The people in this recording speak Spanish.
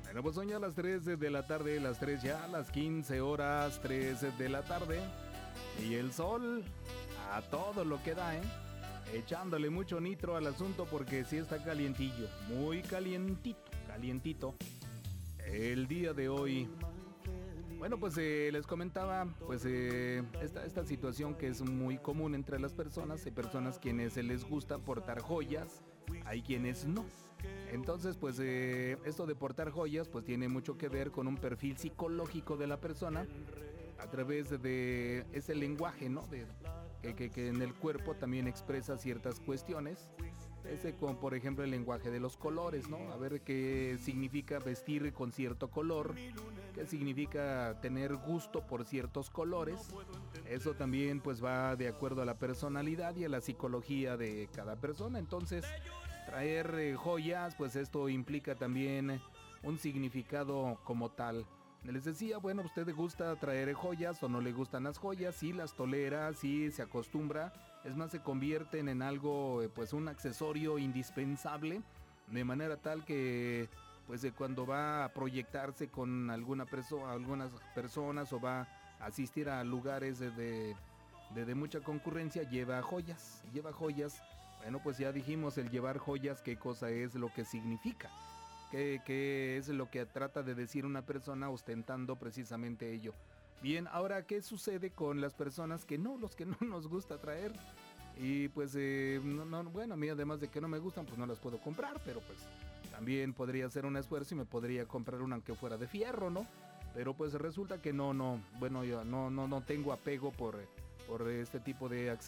Bueno, pues son ya las 3 de la tarde, las 3 ya, las 15 horas, 3 de la tarde. Y el sol a todo lo que da, echándole mucho nitro al asunto porque sí está calientillo, muy calientito. El día de hoy, bueno, pues les comentaba, pues esta situación que es muy común entre las personas. Hay personas quienes les gusta portar joyas, hay quienes no. Entonces, pues esto de portar joyas, pues tiene mucho que ver con un perfil psicológico de la persona a través de ese lenguaje, ¿no? Que en el cuerpo también expresa ciertas cuestiones. Como por ejemplo el lenguaje de los colores, ¿no? A ver qué significa vestir con cierto color, qué significa tener gusto por ciertos colores. Eso también pues va de acuerdo a la personalidad y a la psicología de cada persona. Entonces, traer joyas, pues esto implica también un significado como tal. Les decía, bueno, ¿usted le gusta traer joyas o no le gustan las joyas? Sí las tolera, sí se acostumbra. Es más, se convierten en algo, pues un accesorio indispensable. De manera tal que, pues cuando va a proyectarse con algunas personas o va a asistir a lugares de mucha concurrencia, lleva joyas. Bueno, pues ya dijimos el llevar joyas, qué cosa es, lo que significa. ¿Qué es lo que trata de decir una persona ostentando precisamente ello? Bien, ahora, ¿qué sucede con las personas los que no nos gusta traer? Y pues, bueno, a mí además de que no me gustan, pues no las puedo comprar, pero pues también podría hacer un esfuerzo y me podría comprar una aunque fuera de fierro, ¿no? Pero pues resulta que bueno, yo no tengo apego por este tipo de accesorios.